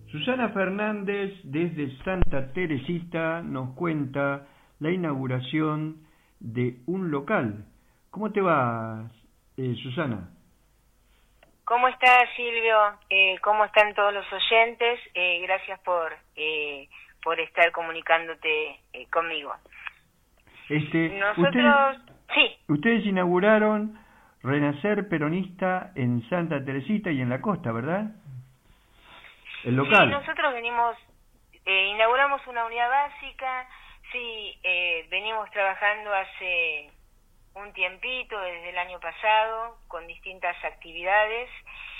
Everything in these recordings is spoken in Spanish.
Susana Fernández desde Santa Teresita nos cuenta la inauguración de un local. ¿Cómo te va, Susana? ¿Cómo estás, Silvio? ¿Cómo están todos los oyentes? Gracias por estar comunicándote conmigo. Ustedes inauguraron Renacer Peronista en Santa Teresita y en la costa, ¿verdad? El local. Sí, nosotros inauguramos una unidad básica, venimos trabajando hace un tiempito, desde el año pasado, con distintas actividades.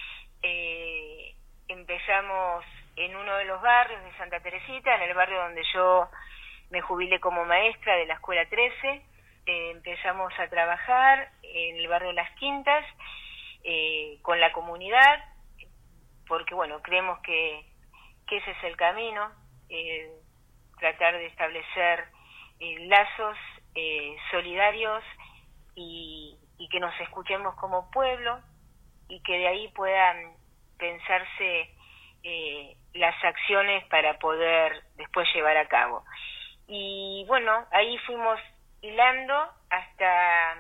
Empezamos en uno de los barrios de Santa Teresita, en el barrio donde yo me jubilé como maestra de la Escuela 13. Empezamos a trabajar en el barrio Las Quintas, con la comunidad, porque creemos que ese es el camino, tratar de establecer lazos solidarios y que nos escuchemos como pueblo y que de ahí puedan pensarse las acciones para poder después llevar a cabo. Y ahí fuimos hilando hasta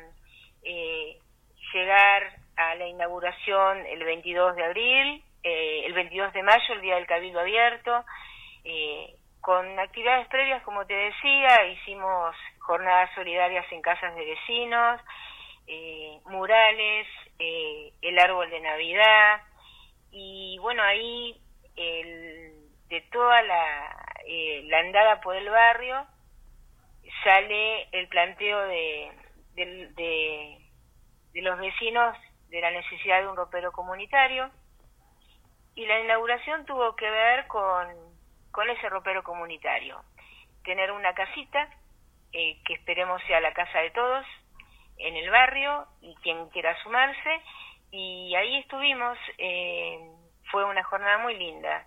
llegar a la inauguración el 22 de abril, el 22 de mayo, el Día del Cabildo Abierto, con actividades previas, como te decía. Hicimos jornadas solidarias en casas de vecinos, murales, el árbol de Navidad, y ahí de toda la andada por el barrio sale el planteo de los vecinos de la necesidad de un ropero comunitario, y la inauguración tuvo que ver con ese ropero comunitario, tener una casita que esperemos sea la casa de todos en el barrio, y quien quiera sumarse, y ahí estuvimos. Fue una jornada muy linda.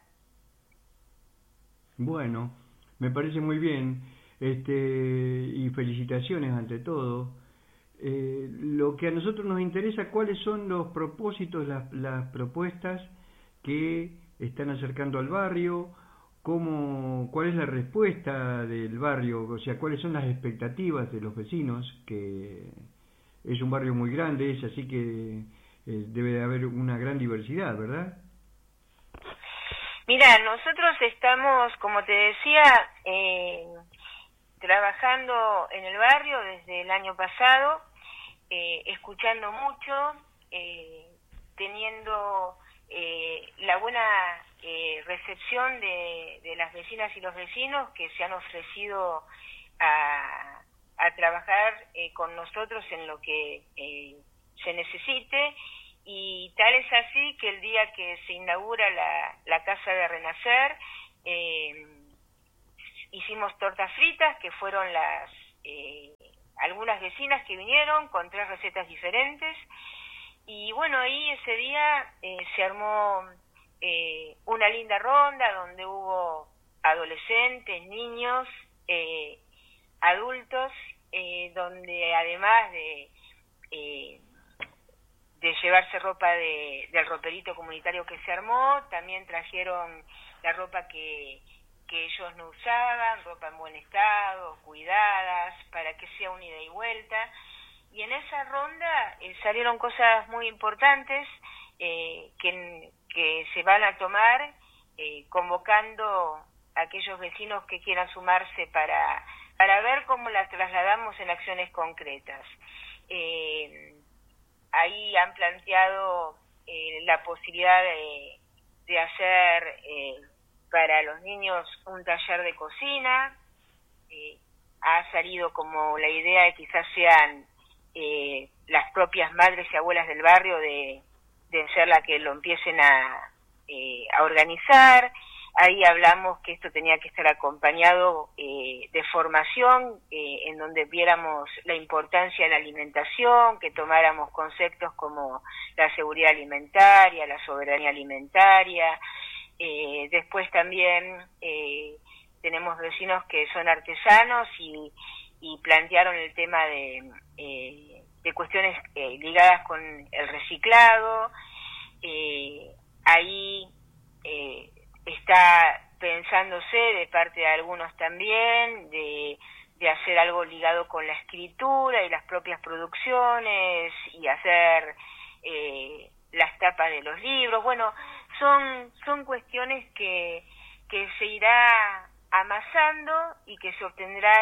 Bueno, me parece muy bien, y felicitaciones ante todo. Lo que a nosotros nos interesa, ¿cuáles son los propósitos, las propuestas que están acercando al barrio? ¿Cuál es la respuesta del barrio? O sea, ¿cuáles son las expectativas de los vecinos? Que es un barrio muy grande, es así que debe de haber una gran diversidad, ¿verdad? Mira, nosotros estamos, como te decía, trabajando en el barrio desde el año pasado, escuchando mucho, teniendo la buena recepción de las vecinas y los vecinos que se han ofrecido a trabajar con nosotros en lo que se necesite, y tal es así que el día que se inaugura la Casa de Renacer, hicimos tortas fritas, que fueron algunas vecinas que vinieron con 3 recetas diferentes, y ahí ese día se armó una linda ronda donde hubo adolescentes, niños, adultos, donde además de llevarse ropa del roperito comunitario que se armó, también trajeron la ropa que ellos no usaban, ropa en buen estado, cuidadas, para que sea un ida y vuelta. Y en esa ronda salieron cosas muy importantes que se van a tomar, convocando a aquellos vecinos que quieran sumarse para ver cómo las trasladamos en acciones concretas. Ahí han planteado la posibilidad de hacer para los niños un taller de cocina. Ha salido como la idea de quizás sean las propias madres y abuelas del barrio de ser la que lo empiecen a organizar. Ahí hablamos que esto tenía que estar acompañado de formación, en donde viéramos la importancia de la alimentación, que tomáramos conceptos como la seguridad alimentaria, la soberanía alimentaria. Después también tenemos vecinos que son artesanos y plantearon el tema de cuestiones ligadas con el reciclado. Ahí está está pensándose de parte de algunos también de hacer algo ligado con la escritura y las propias producciones y hacer las tapas de los libros. Bueno, son cuestiones que se irá amasando y que se obtendrá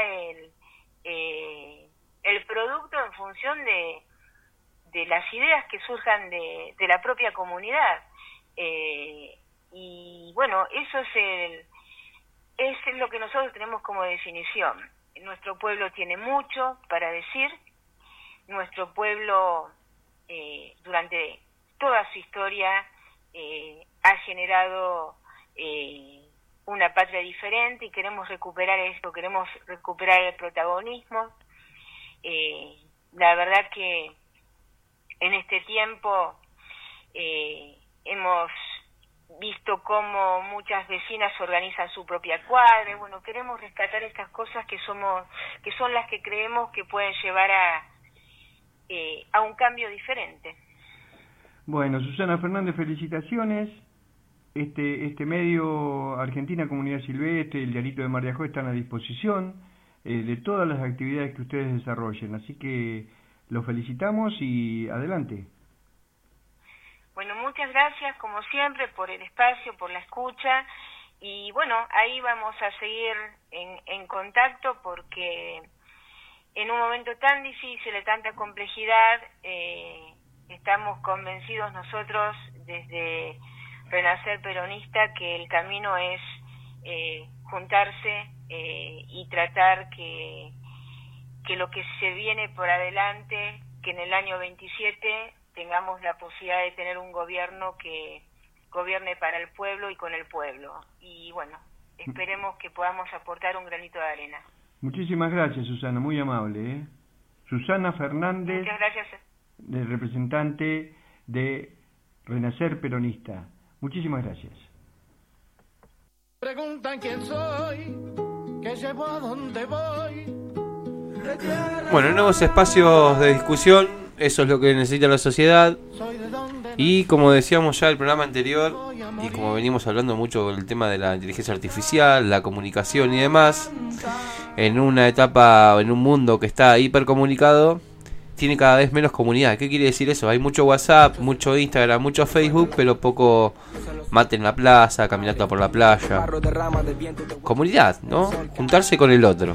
el producto en función de las ideas que surjan de la propia comunidad. Y bueno, eso es lo que nosotros tenemos como definición. Nuestro pueblo tiene mucho para decir. Nuestro pueblo durante toda su historia ha generado una patria diferente y queremos recuperar esto, queremos recuperar el protagonismo. La verdad que en este tiempo hemos visto cómo muchas vecinas organizan su propia cuadra. Bueno, queremos rescatar estas cosas que son las que creemos que pueden llevar a un cambio diferente. Bueno, Susana Fernández, felicitaciones. Este medio Argentina Comunidad Silvestre, el Diarito de Mar de Ajó, están a disposición de todas las actividades que ustedes desarrollen, así que los felicitamos y adelante. Bueno, muchas gracias como siempre por el espacio, por la escucha, y bueno, ahí vamos a seguir en contacto porque en un momento tan difícil, de tanta complejidad, estamos convencidos nosotros desde Renacer Peronista que el camino es juntarse y tratar que lo que se viene por adelante, que en el año 27 tengamos la posibilidad de tener un gobierno que gobierne para el pueblo y con el pueblo. Y bueno, esperemos que podamos aportar un granito de arena. Muchísimas gracias, Susana, muy amable. Susana Fernández, muchas gracias. Representante de Renacer Peronista. Muchísimas gracias. Preguntan quién soy, qué llevo, a dónde voy. Bueno, nuevos espacios de discusión, eso es lo que necesita la sociedad. Y como decíamos ya en el programa anterior, y como venimos hablando mucho del tema de la inteligencia artificial, la comunicación y demás, en una etapa, en un mundo que está hipercomunicado, tiene cada vez menos comunidad. ¿Qué quiere decir eso? Hay mucho WhatsApp, mucho Instagram, mucho Facebook, pero poco mate en la plaza, caminata por la playa. Comunidad, ¿no? Juntarse con el otro.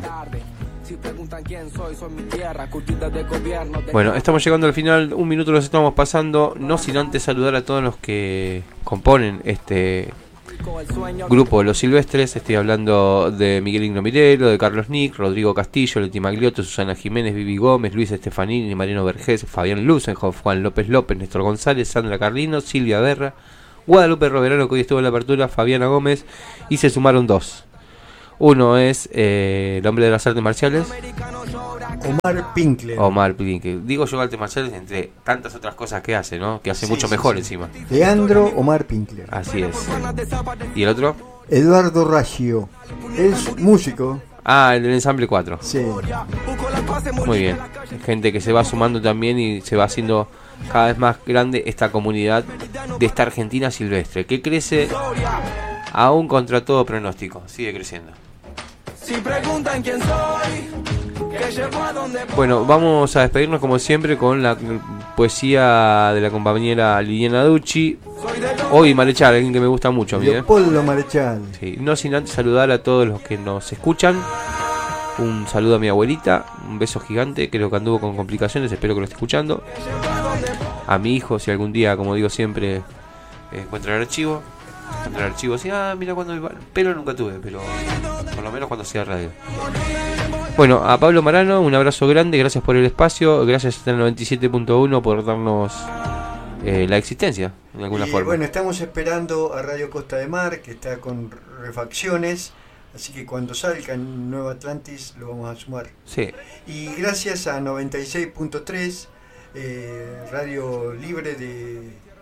Bueno, estamos llegando al final, un minuto nos estamos pasando, no sin antes saludar a todos los que componen este grupo de los Silvestres. Estoy hablando de Miguel Igno Mirelo, de Carlos Nick, Rodrigo Castillo, Leti Magliotto, Susana Jiménez, Vivi Gómez, Luis Estefanini, Mariano Vergés, Fabián Lusenhoff, Juan López López, Néstor González, Sandra Carlino, Silvia Berra, Guadalupe Roverano, que hoy estuvo en la apertura, Fabiana Gómez, y se sumaron dos. Uno es el hombre de las artes marciales, Omar Pinkler. Digo yo artes marciales entre tantas otras cosas que hace, ¿no? Que hace mucho mejor encima. Leandro Omar Pinkler. Así es. ¿Y el otro? Eduardo Raggio. Es músico. Ah, el del ensamble 4. Sí. Muy bien. Gente que se va sumando también y se va haciendo cada vez más grande esta comunidad de esta Argentina silvestre, que crece aún contra todo pronóstico. Sigue creciendo. Si preguntan quién soy, que llevo, a dónde voy. Bueno, vamos a despedirnos como siempre con la poesía de la compañera Liliana Ducci. Hoy Marechal, alguien que me gusta mucho a mí. Leopoldo Marechal. Sí, no sin antes saludar a todos los que nos escuchan. Un saludo a mi abuelita, un beso gigante, creo que anduvo con complicaciones, espero que lo esté escuchando. A mi hijo, si algún día, como digo siempre, encuentra el archivo. Sí, mira cuando mi pelo nunca tuve, pero por lo menos cuando hacía radio. Bueno, a Pablo Marano, un abrazo grande, gracias por el espacio, gracias al 97.1 por darnos la existencia, de alguna forma. Bueno, estamos esperando a Radio Costa de Mar, que está con refacciones, así que cuando salga en Nueva Atlantis lo vamos a sumar. Sí. Y gracias a 96.3, Radio Libre de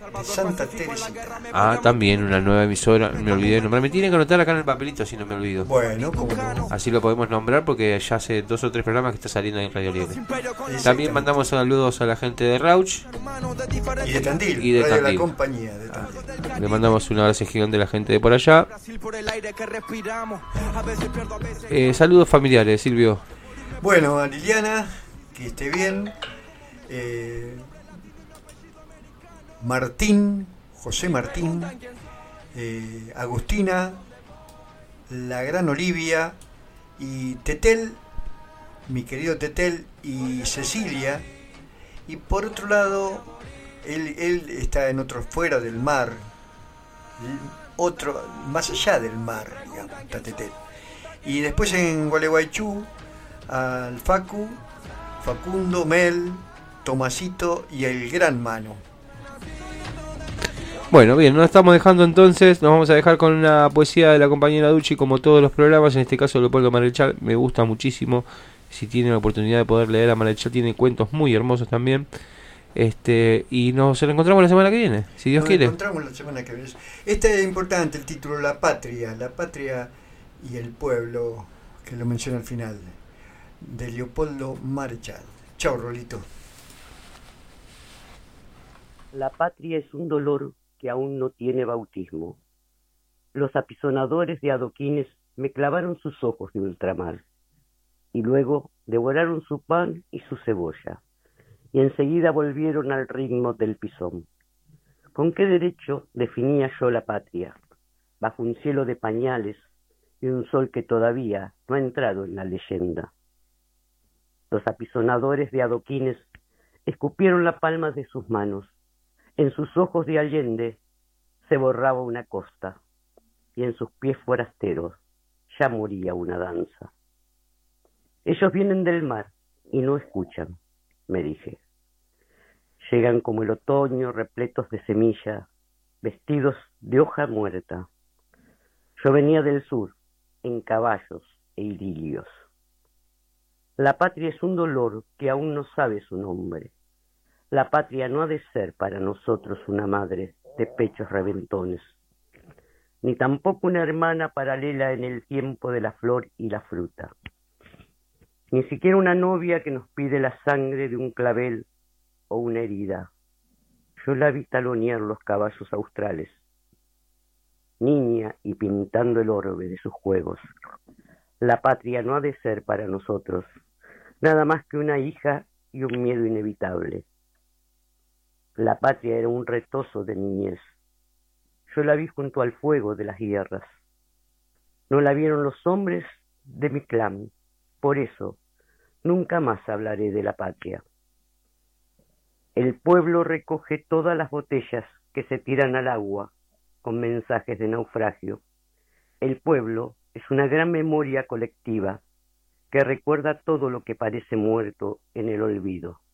de Santa Teresita. Ah, también una nueva emisora, me olvidé de nombrar. Me tiene que anotar acá en el papelito si no me olvido. Bueno, como no. Así lo podemos nombrar porque ya hace 2 o 3 programas que está saliendo ahí en Radio Libre. También mandamos saludos a la gente de Rauch y de Tandil, y de Radio Tandil. La Compañía de Tandil. Le mandamos un abrazo gigante a la gente de por allá. Saludos familiares, Silvio. Bueno, a Liliana, que esté bien. Martín, José Martín, Agustina, la gran Olivia y Tetel, mi querido Tetel y Cecilia. Y por otro lado, él está en otro, fuera del mar, otro más allá del mar, digamos, está Tetel. Y después en Gualeguaychú, al Facu, Facundo, Mel, Tomasito y el gran Mano. Bueno, bien, nos estamos dejando entonces. Nos vamos a dejar con una poesía de la compañera Ducci, como todos los programas. En este caso, Leopoldo Marechal, me gusta muchísimo. Si tienen la oportunidad de poder leer a Marechal, tiene cuentos muy hermosos también. Y nos reencontramos la semana que viene, si Dios quiere. Nos encontramos la semana que viene. Este es importante, el título, la patria y el pueblo, que lo menciona al final, de Leopoldo Marechal. Chao, Rolito. La patria es un dolor que aún no tiene bautismo. Los apisonadores de adoquines me clavaron sus ojos de ultramar, y luego devoraron su pan y su cebolla, y enseguida volvieron al ritmo del pisón. ¿Con qué derecho definía yo la patria, bajo un cielo de pañales y un sol que todavía no ha entrado en la leyenda? Los apisonadores de adoquines escupieron la palma de sus manos. En sus ojos de Allende se borraba una costa, y en sus pies forasteros ya moría una danza. Ellos vienen del mar y no escuchan, me dije. Llegan como el otoño, repletos de semilla, vestidos de hoja muerta. Yo venía del sur, en caballos e idilios. La patria es un dolor que aún no sabe su nombre. La patria no ha de ser para nosotros una madre de pechos reventones, ni tampoco una hermana paralela en el tiempo de la flor y la fruta, ni siquiera una novia que nos pide la sangre de un clavel o una herida. Yo la vi talonear los caballos australes, niña y pintando el orbe de sus juegos. La patria no ha de ser para nosotros nada más que una hija y un miedo inevitable. La patria era un retozo de niñez. Yo la vi junto al fuego de las guerras. No la vieron los hombres de mi clan. Por eso, nunca más hablaré de la patria. El pueblo recoge todas las botellas que se tiran al agua con mensajes de naufragio. El pueblo es una gran memoria colectiva que recuerda todo lo que parece muerto en el olvido.